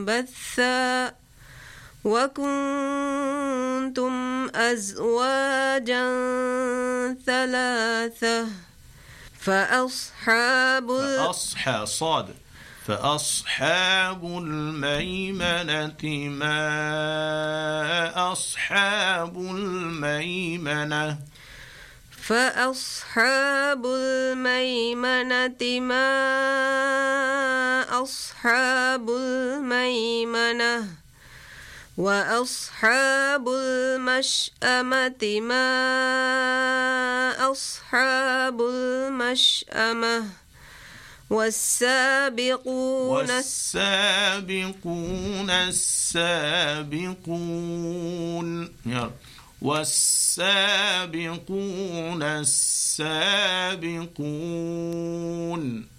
بثا وكنتم أزواجا ثلاثة فأصحاب الميمنة ما أصحاب الميمنة فأصحاب الميمنة ما أصحاب الميمنة وأصحاب المشأمة ما أصحاب المشأمة والسابقون السابقون